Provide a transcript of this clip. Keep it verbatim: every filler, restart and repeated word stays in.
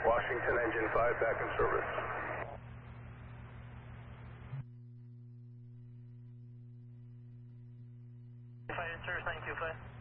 Washington engine five back in service. Five in service, nine two five.